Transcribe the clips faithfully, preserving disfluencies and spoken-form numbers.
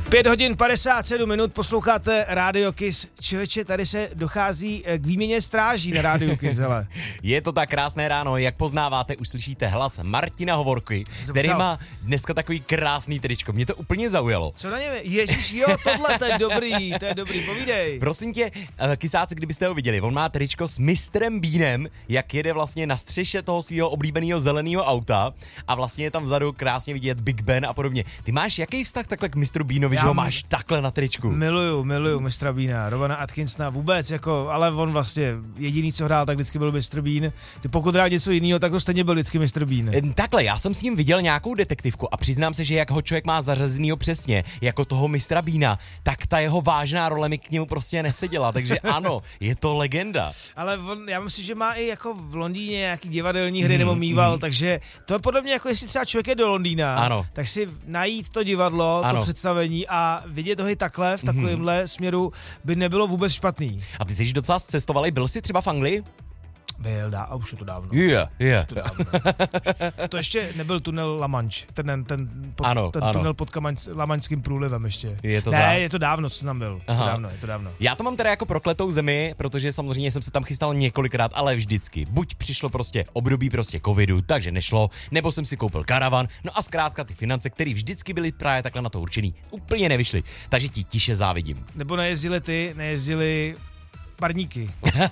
pět hodin padesát sedm minut, posloucháte Radio Kiss. Člověče, tady se dochází k výměně stráží na Radio Kiss, hele. Je to tak krásné ráno, jak poznáváte, už slyšíte hlas Martina Hovorky, který má dneska takový krásný tričko. Mě to úplně zaujalo. Co na něm je? Ježíš, jo, tohle, to je dobrý, to je dobrý, povídej. Prosím tě, kysáci, kdybyste ho viděli, on má tričko s mistrem Beanem, jak jede vlastně na střeše toho svého oblíbeného zeleného auta a vlastně je tam vzadu krásně vidět Big Ben a podobně. Ty máš jaký vztah takhle k mistru Beanovi, že ho máš takhle na tričku? Miluju, miluju mistra Beana, Rovana Atkinsona vůbec, jako, ale on vlastně jediný, co hrál, tak vždycky byl mister Bean. Ty pokud hrál něco jiného, tak to stejně byl vždycky mister Bean. Takhle, já jsem s ním viděl nějakou detektivku a přiznám se, že jak ho člověk má zařazenýho přesně, jako toho mistra Beana, tak ta jeho vážná role mi k němu prostě neseděla, takže ano, je to legenda. Ale on, já myslím, že má i jako v Londýně nějaký divadelní hry mm, nebo mýval, mm. takže to je podobně jako jestli třeba člověk je do Londýna, ano. tak si najít to divadlo, ano. to představení a vidět ho i takhle, v takovémhle mm. směru by nebylo vůbec špatný. A ty jsi docela cestovalý, byl jsi třeba v Anglii? Byl, dá, a už je to dávno. Yeah, yeah. To, dávno. To ještě nebyl tunel La Manche, ten, ten, pod, ano, ten ano. tunel pod Lamaňským průlivem ještě. Je to ne, tak? je to dávno, co jsem tam byl. Je to dávno, je to dávno. Já to mám teda jako prokletou zemi, protože samozřejmě jsem se tam chystal několikrát, ale vždycky. Buď přišlo prostě období prostě covidu, takže nešlo, nebo jsem si koupil karavan, no a zkrátka ty finance, které vždycky byly právě takhle na to určený, úplně nevyšly. Takže ti tiše závidím. Nebo nejezdili ty, nejezdili parníky.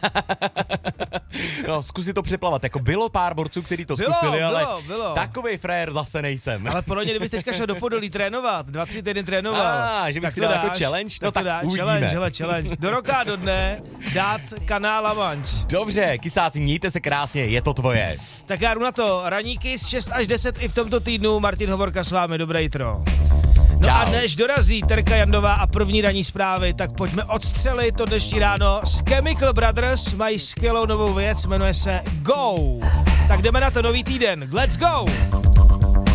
No, zkusit to přeplavat. Jako bylo pár borců, kteří to bylo, zkusili, bylo, ale bylo. takovej frér zase nejsem. Ale podle mě, kdybyste teďka šel do Podolí trénovat, dva, tři týdny trénoval. A, že bych si dal jako challenge? No tak, tak uvidíme. Challenge, hele, challenge. Do roka, do dne dát kanál La Manche. Dobře, kysáci, mějte se krásně, je to tvoje. Tak já jdu na to. Raníky z šest až deset i v tomto týdnu. Martin Hovorka s vámi, dobré jitro. No Čau. A než dorazí Terka Jandová a první ranní zprávy, tak pojďme odstřelit to dnešní ráno. Z Chemical Brothers mají skvělou novou věc, jmenuje se Go. Tak jdeme na to, nový týden. Let's go!